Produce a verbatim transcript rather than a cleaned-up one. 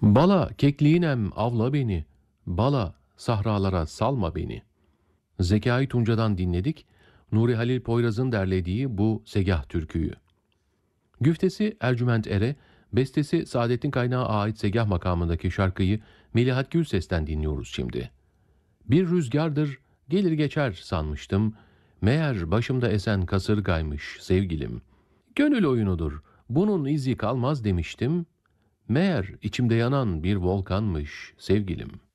Bala kekliğinem avla beni, bala sahralara salma beni. Zekai Tunca'dan dinledik, Nuri Halil Poyraz'ın derlediği bu segah türküyü. Güftesi Ercüment Er'e, bestesi Saadettin Kaynağı ait segah makamındaki şarkıyı Melihat Gülses'ten dinliyoruz şimdi. Bir rüzgardır, gelir geçer sanmıştım, meğer başımda esen kasırgaymış sevgilim. Gönül oyunudur, bunun izi kalmaz demiştim, meğer içimde yanan bir volkanmış sevgilim.